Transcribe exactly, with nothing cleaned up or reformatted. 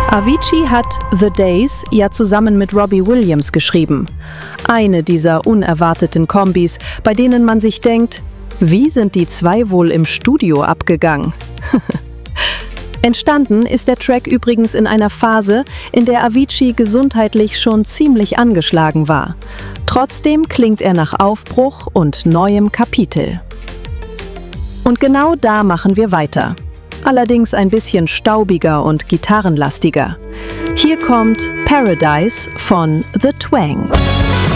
Avicii hat The Days ja zusammen mit Robbie Williams geschrieben. Eine dieser unerwarteten Kombis, bei denen man sich denkt, wie sind die zwei wohl im Studio abgegangen? Entstanden ist der Track übrigens in einer Phase, in der Avicii gesundheitlich schon ziemlich angeschlagen war. Trotzdem klingt er nach Aufbruch und neuem Kapitel. Und genau da machen wir weiter. Allerdings ein bisschen staubiger und gitarrenlastiger. Hier kommt Paradise von The Twang.